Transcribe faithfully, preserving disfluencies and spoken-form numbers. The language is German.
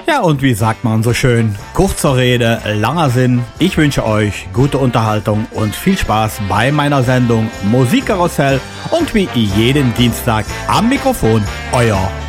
Ja, und wie sagt man so schön, kurzer Rede, langer Sinn. Ich wünsche euch gute Unterhaltung und viel Spaß bei meiner Sendung Musikkarussell und wie jeden Dienstag am Mikrofon, euer